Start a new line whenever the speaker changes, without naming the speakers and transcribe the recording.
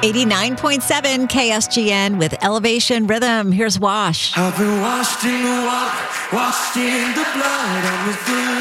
89.7 KSGN with Elevation Rhythm. Here's Wash.
I've been washed in the water, washed in the blood. I'm with the